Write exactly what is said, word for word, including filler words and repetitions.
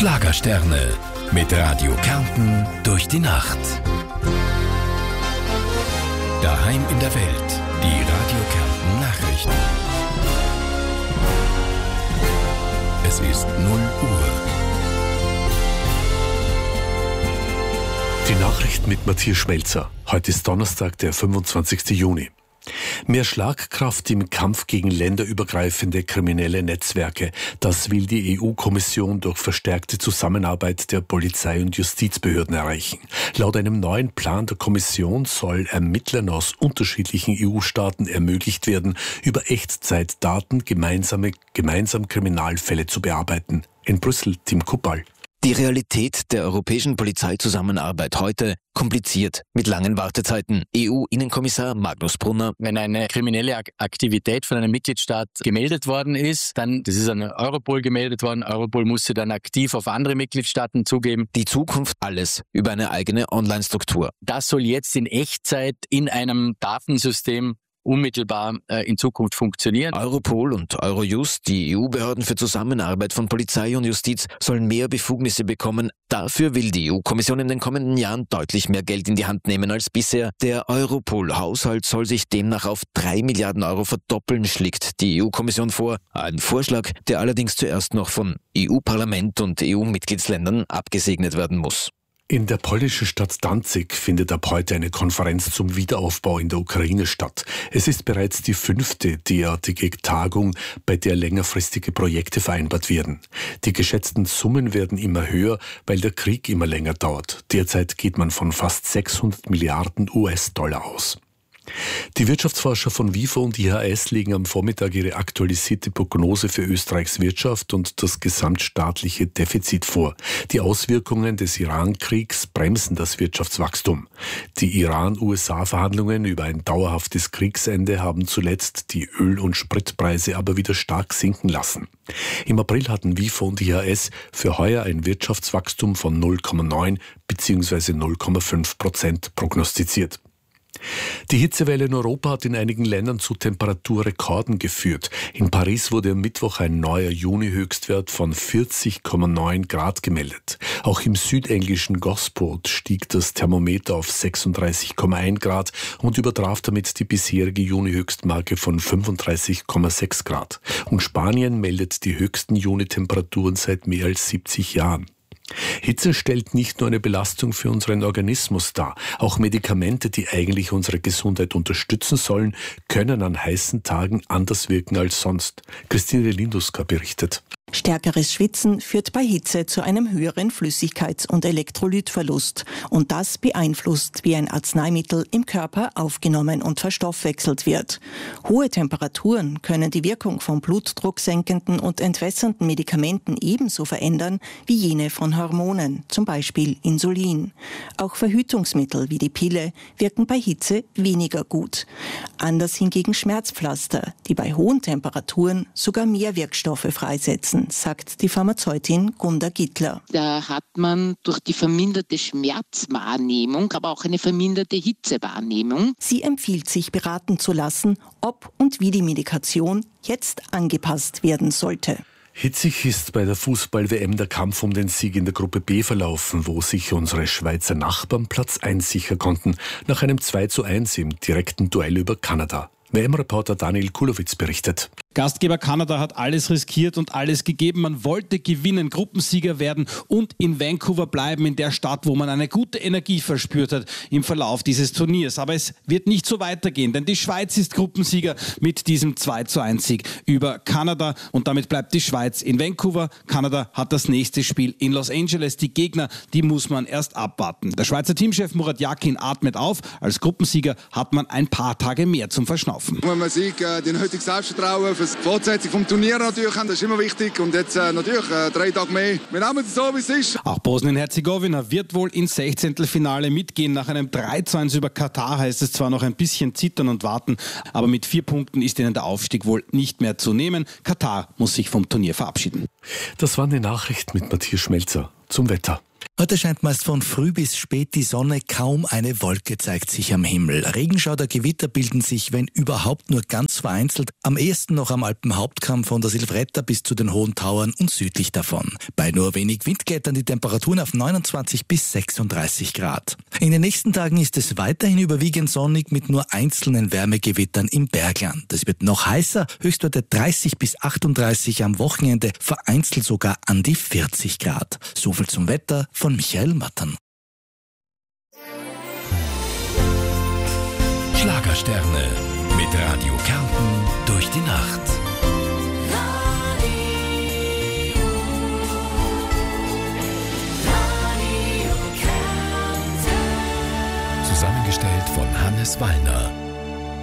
Schlagersterne mit Radio Kärnten durch die Nacht. Daheim in der Welt, die Radio Kärnten Nachrichten. Es ist null Uhr. Die Nachrichten mit Matthias Schmelzer. Heute ist Donnerstag, der fünfundzwanzigsten Juni. Mehr Schlagkraft im Kampf gegen länderübergreifende kriminelle Netzwerke. Das will die E U-Kommission durch verstärkte Zusammenarbeit der Polizei- und Justizbehörden erreichen. Laut einem neuen Plan der Kommission soll Ermittlern aus unterschiedlichen E U-Staaten ermöglicht werden, über Echtzeitdaten gemeinsame, gemeinsam Kriminalfälle zu bearbeiten. In Brüssel, Tim Kuppal. Die Realität der europäischen Polizeizusammenarbeit heute kompliziert, mit langen Wartezeiten. E U-Innenkommissar Magnus Brunner. Wenn eine kriminelle Aktivität von einem Mitgliedstaat gemeldet worden ist, dann, das ist an Europol gemeldet worden, Europol muss sie dann aktiv auf andere Mitgliedstaaten zugeben. Die Zukunft alles über eine eigene Online-Struktur. Das soll jetzt in Echtzeit in einem Datensystem unmittelbar äh, in Zukunft funktionieren. Europol und Eurojust, die E U-Behörden für Zusammenarbeit von Polizei und Justiz, sollen mehr Befugnisse bekommen. Dafür will die E U-Kommission in den kommenden Jahren deutlich mehr Geld in die Hand nehmen als bisher. Der Europol-Haushalt soll sich demnach auf drei Milliarden Euro verdoppeln, schlägt die E U-Kommission vor. Ein Vorschlag, der allerdings zuerst noch von E U-Parlament und E U-Mitgliedsländern abgesegnet werden muss. In der polnischen Stadt Danzig findet ab heute eine Konferenz zum Wiederaufbau in der Ukraine statt. Es ist bereits die fünfte derartige Tagung, bei der längerfristige Projekte vereinbart werden. Die geschätzten Summen werden immer höher, weil der Krieg immer länger dauert. Derzeit geht man von fast sechshundert Milliarden U S-Dollar aus. Die Wirtschaftsforscher von WIFO und I H S legen am Vormittag ihre aktualisierte Prognose für Österreichs Wirtschaft und das gesamtstaatliche Defizit vor. Die Auswirkungen des Iran-Kriegs bremsen das Wirtschaftswachstum. Die Iran-U S A-Verhandlungen über ein dauerhaftes Kriegsende haben zuletzt die Öl- und Spritpreise aber wieder stark sinken lassen. Im April hatten WIFO und I H S für heuer ein Wirtschaftswachstum von null Komma neun bzw. null Komma fünf Prozent prognostiziert. Die Hitzewelle in Europa hat in einigen Ländern zu Temperaturrekorden geführt. In Paris wurde am Mittwoch ein neuer Juni-Höchstwert von vierzig Komma neun Grad gemeldet. Auch im südenglischen Gosport stieg das Thermometer auf sechsunddreißig Komma eins Grad und übertraf damit die bisherige Juni-Höchstmarke von fünfunddreißig Komma sechs Grad. Und Spanien meldet die höchsten Juni-Temperaturen seit mehr als siebzig Jahren. Hitze stellt nicht nur eine Belastung für unseren Organismus dar. Auch Medikamente, die eigentlich unsere Gesundheit unterstützen sollen, können an heißen Tagen anders wirken als sonst. Christine Linduska berichtet. Stärkeres Schwitzen führt bei Hitze zu einem höheren Flüssigkeits- und Elektrolytverlust. Und das beeinflusst, wie ein Arzneimittel im Körper aufgenommen und verstoffwechselt wird. Hohe Temperaturen können die Wirkung von blutdrucksenkenden und entwässernden Medikamenten ebenso verändern wie jene von Hormonen, zum Beispiel Insulin. Auch Verhütungsmittel wie die Pille wirken bei Hitze weniger gut. Anders hingegen Schmerzpflaster, die bei hohen Temperaturen sogar mehr Wirkstoffe freisetzen, sagt die Pharmazeutin Gunda Gittler. Da hat man durch die verminderte Schmerzwahrnehmung, aber auch eine verminderte Hitzewahrnehmung. Sie empfiehlt sich beraten zu lassen, ob und wie die Medikation jetzt angepasst werden sollte. Hitzig ist bei der Fußball-W M der Kampf um den Sieg in der Gruppe B verlaufen, wo sich unsere Schweizer Nachbarn Platz eins sichern konnten, nach einem zwei zu eins im direkten Duell über Kanada. W M-Reporter Daniel Kulowitz berichtet. Gastgeber Kanada hat alles riskiert und alles gegeben. Man wollte gewinnen, Gruppensieger werden und in Vancouver bleiben, in der Stadt, wo man eine gute Energie verspürt hat im Verlauf dieses Turniers. Aber es wird nicht so weitergehen, denn die Schweiz ist Gruppensieger mit diesem zwei zu eins Sieg über Kanada und damit bleibt die Schweiz in Vancouver. Kanada hat das nächste Spiel in Los Angeles. Die Gegner, die muss man erst abwarten. Der Schweizer Teamchef Murat Yakin atmet auf. Als Gruppensieger hat man ein paar Tage mehr zum Verschnaufen. Wenn man Sieg, äh, den heutigen Selbstvertrauen für die Fortsetzung vom Turnier natürlich haben, das ist immer wichtig. Und jetzt äh, natürlich äh, drei Tage mehr. Wir nehmen es so, wie es ist. Auch Bosnien-Herzegowina wird wohl ins Sechzehntelfinale mitgehen. Nach einem drei zu eins über Katar heißt es zwar noch ein bisschen zittern und warten, aber mit vier Punkten ist ihnen der Aufstieg wohl nicht mehr zu nehmen. Katar muss sich vom Turnier verabschieden. Das waren die Nachrichten mit Matthias Schmelzer zum Wetter. Heute scheint meist von früh bis spät die Sonne, kaum eine Wolke zeigt sich am Himmel. Regenschauer, Gewitter bilden sich, wenn überhaupt, nur ganz vereinzelt, am ehesten noch am Alpenhauptkamm von der Silvretta bis zu den Hohen Tauern und südlich davon. Bei nur wenig Wind klettern die Temperaturen auf neunundzwanzig bis sechsunddreißig Grad. In den nächsten Tagen ist es weiterhin überwiegend sonnig mit nur einzelnen Wärmegewittern im Bergland. Es wird noch heißer, Höchstwerte dreißig bis achtunddreißig, am Wochenende vereinzelt sogar an die vierzig Grad. Soviel zum Wetter von Michael Mattern. Schlagersterne mit Radio Kärnten durch die Nacht. Zusammengestellt von Hannes Wallner.